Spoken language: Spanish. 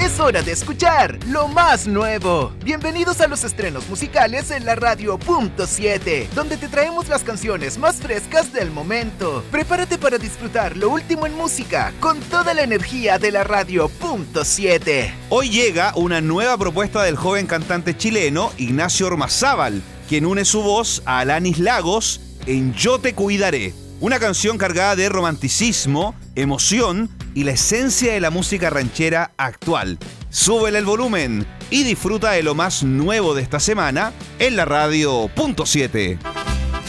Es hora de escuchar lo más nuevo. Bienvenidos a los estrenos musicales en la Radio Punto 7, donde te traemos las canciones más frescas del momento. Prepárate para disfrutar lo último en música con toda la energía de la Radio Punto 7. Hoy llega una nueva propuesta del joven cantante chileno Ignacio Ormazábal, quien une su voz a Alanis Lagos en Yo te cuidaré. Una canción cargada de romanticismo, emoción y la esencia de la música ranchera actual. Súbele el volumen y disfruta de lo más nuevo de esta semana en la Radio Punto 7.